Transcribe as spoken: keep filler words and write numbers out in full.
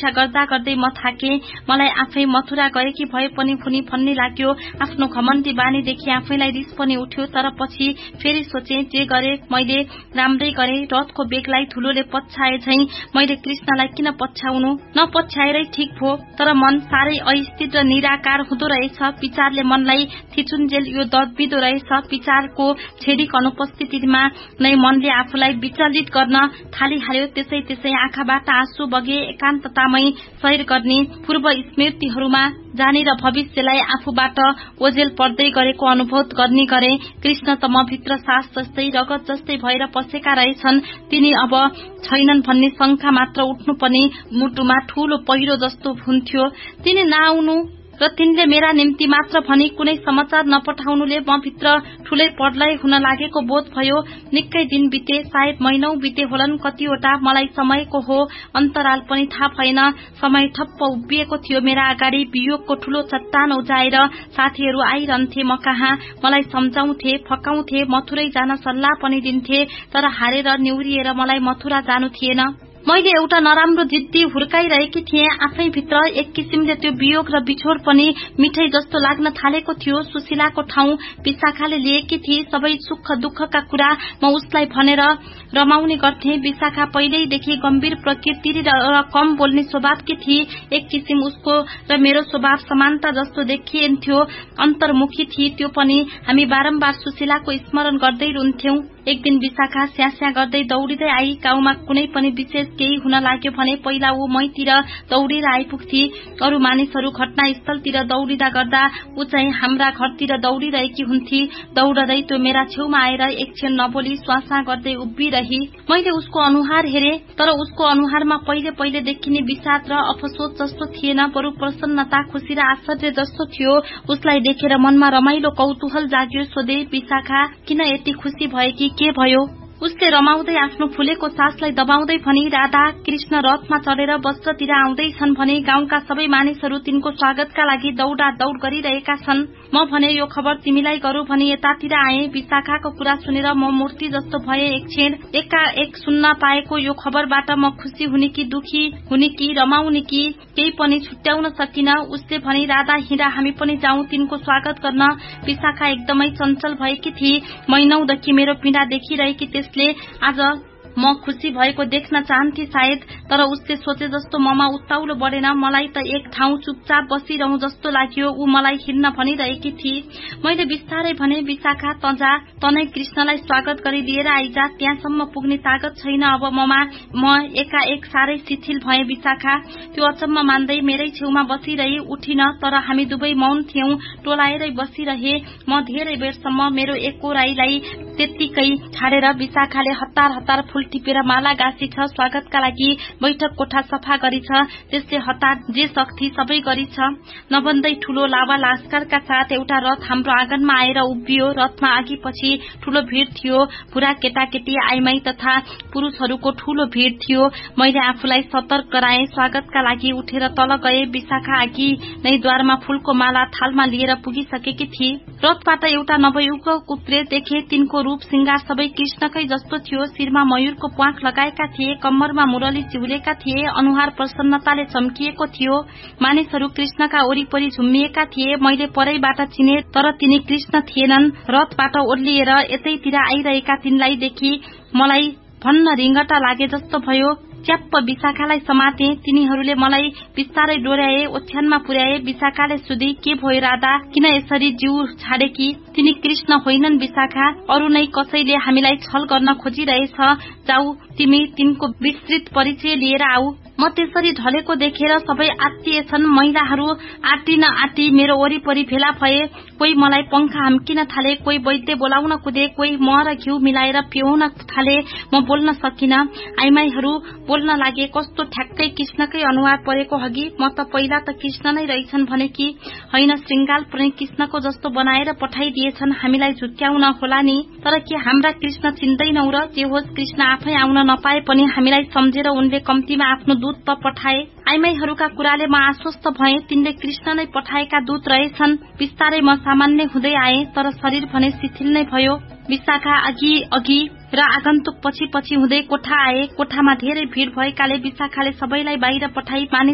प्रतीक्षा गर्दा गर्दै म थाके। मलाई आफै मथुरा गएकी भए पनि फुनी फन्नी लाग्यो। आफ्नो घमण्डी बानीदेखि आफैलाई रिस पनि उठ्यो। तर पछि फेरि सोचे, जे गरे मैले राम्रै गरे। रथको बेगलाई धुलोले पछ्याए झैं मैले कृष्णलाई किन पछ्याउनु, नपछ्याएरै ठिक भो। तर मन साह्रै अस्थिर र निराकार हुँदो रहेछ। विचारले मनलाई थिचुन्जेल यो दबिदो रहेछ। विचारको छेडिक अनुपस्थितिमा नै मनले आफूलाई विचलित गर्न थालिहाल्यो। त्यसै त्यसै आँखाबाट आँसु बगे। एकान्ततामै सैर गर्ने, पूर्व स्मृतिहरूमा जाने र भविष्यलाई आफूबाट ओझेल पर्दै गरेको अनुभव गर्ने गरे। कृष्ण त म भित्र सास जस्तै रगत जस्तै भएर पसेका रहेछन्। तिनी अब छैनन् भन्ने शंका मात्र उठ्नु पनि मुटुमा ठूलो पहिरो जस्तो हुन्थ्यो। तिनी नआउनु र तिनले मेरा निम्ति मात्र भनी कुनै समाचार नपठाउनुले म भित्र ठूलै प्रलय हुन लागेको बोध भयो। निकै दिन बिते, सायद महिनौ बिते होलान् कतिवटा। मलाई समयको हो अन्तराल पनि थाहा भएन। समय ठप्प उभिएको थियो मेरा अगाडि। वियोगको ठूलो चट्टान उजाएर साथीहरू आइरहन्थे म कहाँ। मलाई सम्झाउँथे, फकाउँथे, मथुरै जान सल्लाह पनि दिन्थे। तर हारेर निहुरिएर मलाई मथुरा जानु थिएन। मैले एउटा नराम्रो जिद्दी हुर्काइरहेकी थिएँ आफै भित्र। एक किसिमले त्यो वियोग र बिछोड पनि मिठै जस्तो लाग्न थालेको थियो। सुशीलाको ठाउँ विशाखाले लिएकी थिए। सबै सुख दुःखका कुरा म उसलाई भनेर रमाउने गर्थे। विशाखा पहिल्यैदेखि गम्भीर प्रकृति र कम बोल्ने स्वभावकी थिए। एक किसिम उसको र मेरो स्वभाव समानता जस्तो देखिन्थ्यो। अन्तर्मुखी थिए त्यो पनि। हामी बारम्बार सुशीलाको स्मरण गर्दै रुन्थ्यौं। एक दिन विशाखा स्यास्या गर्दै दौडिँदै आई। गाउँमा कुनै पनि विशेष केही हुन लाग्यो भने पहिला ऊ मैतिर दौडेर आइपुग्थे। अरू मानिसहरू घटनास्थलतिर दौडिँदा गर्दा ऊ चाहिँ हाम्रा घरतिर दौडिरहेकी हुन्थे। दौडदै त्यो मेरा छेउमा आएर एकछिन नबोली स्वासा गर्दै उभिरही। मैले उसको अनुहार हेरे, तर उसको अनुहारमा पहिले पहिले देखिने विषाद र अफसोस जस्तो थिएन, बरु प्रसन्नता, खुशी र आश्चर्य जस्तो थियो। उसलाई देखेर मनमा रमाइलो कौतूहल जाग्यो। सोधे, विशाखा किन यति खुशी भएकी, के भयो? उसले रमाउँदै आफ्नो फुलेको सासलाई दबाउँदै भनी, राधा कृष्ण रथमा चढेर वस्त्रतिर आउँदैछन् भने गाउँका सबै मानिसहरू तिनको स्वागतका लागि दौडा दौड गरिरहेका छन्। म भने यो खबर तिमीलाई गरौँ भनी यतातिर आए। विशाखाको कुरा सुनेर म मूर्ति जस्तो भए। एकछिन एकाएक सुन्न पाएको यो खबरबाट म खुसी हुने कि दुखी हुने कि रमाउने कि केही पनि छुट्याउन सकिन। उसले भने, राधा हिँडा, हामी पनि जाउँ तिनको स्वागत गर्न। विशाखा एकदमै चञ्चल भएकी थिए। महिनौदेखि मेरो पीडा देखिरहेकी त्यसले आज म खुसी भएको देख्न चाहन्थे सायद। तर उसले सोचे जस्तो ममा उत्ताउलो बढेन। मलाई त एक ठाउँ चुपचाप बसिरहँ जस्तो लाग्यो। ऊ मलाई हिँड्न भनिरहेकी थिए। मैले बिस्तारै भने, विशाखा त जा, तनै कृष्णलाई स्वागत गरी लिएर आइजा। त्यहाँसम्म पुग्ने तागत छैन अब ममा। म एकाएक साह्रै शिथिल भए। विशाखा त्यो अचम्म मान्दै मेरै छेउमा बसिरही, उठिन। तर हामी दुवै मौन थियौं, टोलाएरै बसिरहे। म धेरै बेरसम्म मेरो एकोराईलाई त्यत्तिकै छाडेर। विशाखाले हतार हतार फुल टिपेर माला गाँसी छ। स्वागतका लागि बैठक कोठा सफा गरिछ। त्यसले हतार जे सक्थी सबै गरिछ। नभन्दै ठूलो लावा लास्करका साथ एउटा रथ हाम्रो आँगनमा आएर उभियो। रथमा अघि पछि ठूलो भीड़ थियो। बुढा केटाकेटी, आइमाई तथा पुरुषहरूको ठूलो भीड़ थियो। मैले आफूलाई सतर्क गराए। स्वागतका लागि उठेर तल गए। विशाखा अघि नै द्वारमा फूलको माला थालमा लिएर पुगिसकेकी थिए। रथबाट एउटा नवयुवक उत्रे देखे। तिनको रूप श्रृंगार सबै कृष्णकै जस्तो थियो। शिरमा मयूरको प्वाख लगाएका थिए। कम्मरमा मुरली चिउलेका थिए। अनुहार प्रसन्नताले चम्किएको थियो। मानिसहरू कृष्णका वरिपरि झुम्मिएका थिए। मैले परैबाट चिने, तर तिनी कृष्ण थिएनन्। रथबाट ओर्लिएर यतैतिर आइरहेका तिनलाई देखि मलाई भन्न रिङ्गटा लागे जस्तो भयो। च्याप्प विशाखालाई समाते। तिनीहरूले मलाई बिस्तारै डोर्याए, ओछ्यानमा पुर्याए। विशाखाले सोधी, के भयो राधा, किन यसरी जिउ छाडेकी? तिनी कृष्ण होइनन् विशाखा। अरू नै कसैले हामीलाई छल गर्न खोजिरहेछ। जाऊ, तिमी तिनको विस्तृत परिचय लिएर आऊ। म त्यसरी ढलेको देखेर सबै आत्तिएछन्। महिलाहरू आटिन आटी मेरो वरिपरि भेला भए। कोही मलाई पंखा हाम्किन थाले, कोही वैद्य बोलाउन कुदे, कोही मह र घिउ मिलाएर पिउन थाले। म बोल्न सकिन। आइमाईहरू बोल्न लागे, कस्तो ठ्याक्कै कृष्णकै अनुहार परेको हगी। म त पहिला त कृष्ण नै रहेछन् भने कि होइन, श्रृंगार पनि कृष्णको जस्तो बनाएर पठाइदिएछन् हामीलाई झुक्क्याउन होला नि। तर के हाम्रा कृष्ण चिन्दैनौ र? जे होस्, कृष्ण आफै आउन नपाए पनि हामीलाई सम्झेर उनले कम्तीमा आफ्नो दूत त पठाए। आइमाईहरूका कुराले म आश्वस्त भए। तिनले कृष्ण नै पठाएका दूत रहेछन्। बिस्तारै म सामान्य हुँदै आए, तर शरीर भने शिथिल नै भयो। विशाखा अघि अघि र आगन्तुक पछि पछि हुँदै कोठा आए। कोठामा धेरै भीड़ भएकाले विशाखाले सबैलाई बाहिर पठाई मानिस